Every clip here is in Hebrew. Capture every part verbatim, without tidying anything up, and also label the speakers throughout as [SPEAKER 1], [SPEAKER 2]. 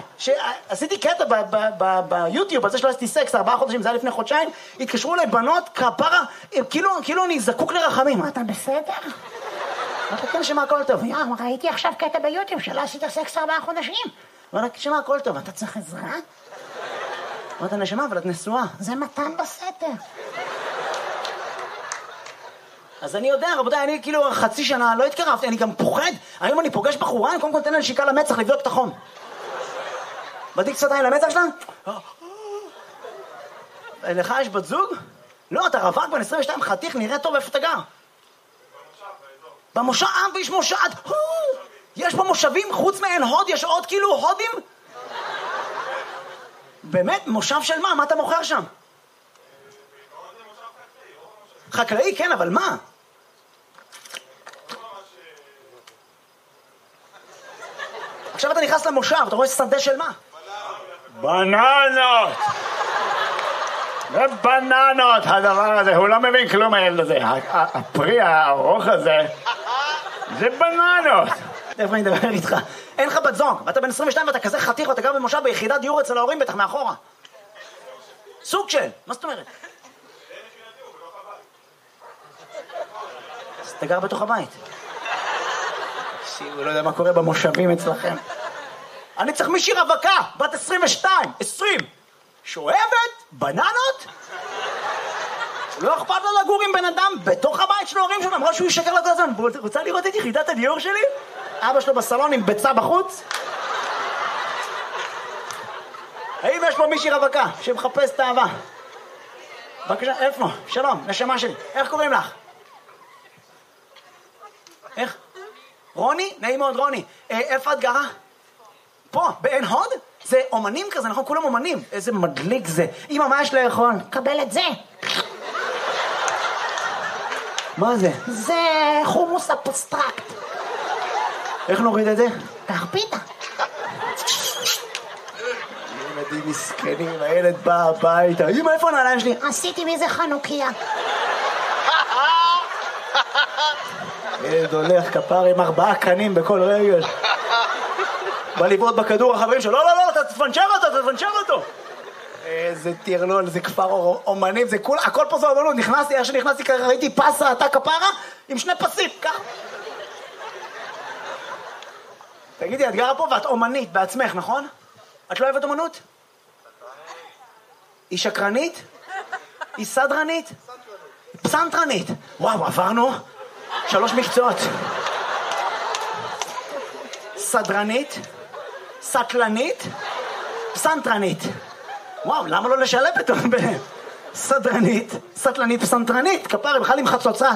[SPEAKER 1] שעשיתי קטע ביוטיוב, על זה שלא עשיתי סקס, ארבעה חודשים, זה היה לפני חודשיים, התקשרו אליי בנות, כפרה, כאילו אני זקוק לרחמים. אתה בסדר? אמרתי, כן, שמה הכל טוב. יא, ראיתי עכשיו קטע ביוטיוב שלא עשית סקס ארבעה חודשים. אמרתי, שמה הכל טוב, אתה צריך עזרה? אמרתי, נשמה, אבל את נשואה. זה מתן בסתר. אז אני יודע, רבותיי, אני כאילו חצי שנה לא התקרבתי, אני גם פוחד. היום אני פוגש בחורה, אני קודם כל נותן לה נשיקה למצח לבדוק את החום. בדיק קצת עין למצח שלה? לך יש בת זוג? לא, אתה רווק בן עשרים ושתיים, חתיך, נראה טוב, איפה אתה גר? במושב, עם ויש מושב, יש פה מושבים, חוץ מעין הוד, יש עוד כאילו הודים? באמת, מושב של מה? מה אתה מוכר שם? חקלאי, כן, אבל מה? עכשיו אתה נכנס למושב, אתה רואה שדה של מה?
[SPEAKER 2] בננות! זה בננות, הדבר הזה, הוא לא מבין כלום הילד הזה. הפרי הארוך הזה, זה בננות.
[SPEAKER 1] איפה אני מדבר איתך? אין לך בת זוג, ואתה בן עשרים ושתיים ואתה כזה חתיך ואתה גר במושב ביחידת דיור אצל ההורים בטח מאחורה. סוג של, מה זאת אומרת? אז אתה גר בתוך הבית. הוא לא יודע מה קורה במושבים אצלכם. אני צריך מישהי רווקה, בת עשרים ושתיים, עשרים, שואבת, בננות? לא אכפת לו לגור עם בן אדם בתוך הבית של ההורים שלו, אמרה שהוא ישקר לו כל הזמן. רוצה לראות את יחידת הדיור שלי? אבא שלו בסלון עם ביצה בחוץ? האם יש פה מישהי רווקה שמחפש את האהבה? בבקשה, איפה? שלום, נשמה שלי. איך קוראים לך? איך? רוני? נעים מאוד, רוני. איפה את גרה? פה, בעין הוד? זה אומנים כזה, נכון? כולם אומנים. איזה מדליק זה. אמא, מה יש לאכול? קבל את זה. מה זה? זה חומוס אבסטרקט. איך נוריד את זה? קח פיתה. ילדים מסכנים, הילד בא הביתה. אמא, איפה הנעליים שלי? עשיתי מזה חנוכיה. ילד הולך כפר עם ארבעה קנים בכל רגל. בא לבעוט בכדור החברים שלו, לא, לא, לא, אתה תפנצ'ר אותו, אתה תפנצ'ר אותו. איזה טרלול, זה כפר אומנים, זה כול, הכל פה זה אומנות. נכנסתי, איך שנכנסתי ככה, ראיתי פסה, אתה כפרה, עם שני פסים, ככה. תגידי, את גרה פה ואת אומנית בעצמך, נכון? את לא אוהבת אומנות? היא שקרנית? היא סדרנית? פסנתרנית. וואו, עברנו שלוש מקצועות. סדרנית, סטלנית, פסנתרנית. וואו, למה לא לשלב פתאום בסדרנית, סטלנית, פסנתרנית? כפרה, בכלל עם חצוצרה.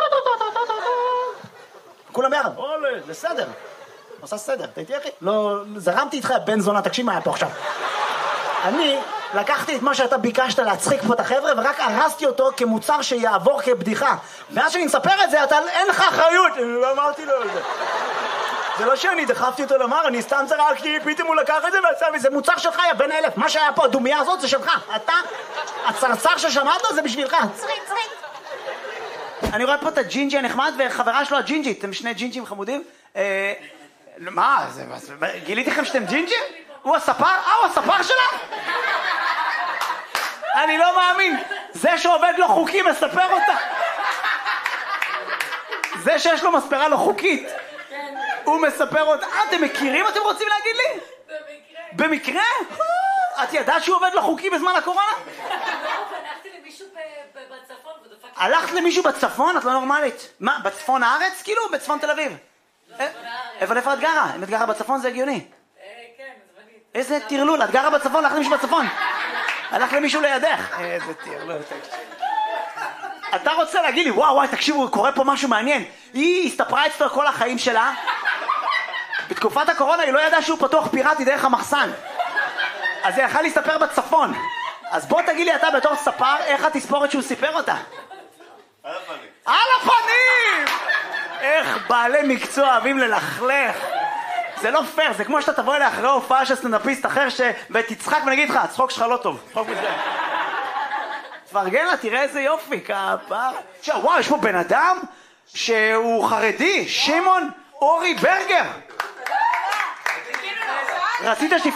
[SPEAKER 1] כולם ביחד. אולה, זה סדר. עושה סדר, אתה איתי אחי? לא, זרמתי איתך, בן זונה, תקשיב מה היה פה עכשיו. אני לקחתי את מה שאתה ביקשת להצחיק פה את החבר'ה, ורק הרסתי אותו כמוצר שיעבור כבדיחה. ואז שאני מספר את זה, אתה, אין לך אחריות. אני לא אמרתי לו את זה. זה לא שאני דחפתי אותו לומר, אני סתם צרקתי, פתאום הוא לקח את זה ועשה מזה מוצר שלך, יא בן אלף. מה שהיה פה, הדומיה הזאת, זה שלך. אתה, הצרצר ששמעת, זה בשבילך. צריק, צריק. אני רואה פה את הג'ינג'י הנחמד וחברה שלו הג'ינג'ית. אתם שני ג'ינג'ים חמודים. אה... מה? זה... גיליתי לכם שאתם ג'ינג'ים? הוא הספר? אה, הוא הספר שלה? אני לא מאמין. זה שעובד לא חוקי מספר אותה. זה שיש לו מספרה לא חוקית. הוא מספר אותה. אה, אתם מכירים? אתם רוצים להגיד לי? במקרה. במקרה? את ידעת שהוא עובד לא חוקי בזמן הקורונה?
[SPEAKER 3] הלכתי למישהו בצפון ודפקתי.
[SPEAKER 1] הלכת למישהו בצפון? את לא נורמלית. מה, בצפון הארץ? כאילו? בצפון תל אביב? אבל איפה את גרה? אם את גרה בצפון זה הגיוני.
[SPEAKER 3] כן, זמנית.
[SPEAKER 1] איזה טרלול, את גרה בצפון, הלכת למישהו בצפון. הלכת למישהו לידך. איזה טרלול. אתה רוצה להגיד לי, וואו וואי, תקשיבו, קורה פה משהו מעניין. היא הסתפרה אצלו כל החיים שלה. בתקופת הקורונה היא לא ידעה שהוא פתוח פיראטי דרך המחסן. אז היא יכלה להסתפר בצפון. אז בוא תגיד לי אתה בתור ספר, איך התספורת שהוא סיפר אותה?
[SPEAKER 2] על הפנים.
[SPEAKER 1] על הפנים! איך בעלי מקצוע אוהבים ללכלך. זה לא פייר, זה כמו שאתה תבוא אליי אחרי הופעה של סטנדאפיסט אחר ש... ותצחק ונגיד לך, הצחוק שלך לא טוב. צחוק מזה. תפרגן לה, תראה איזה יופי, כפר. וואו, יש פה בן אדם שהוא חרדי, שמעון אורי ברגר. רצית